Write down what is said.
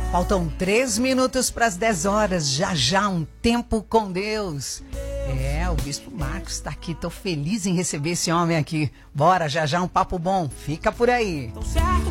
Faltam 3 minutos para as 10 horas. Já já um tempo com Deus. O Bispo Marcos está aqui. Tô feliz em receber esse homem aqui. Bora, já já um papo bom. Fica por aí.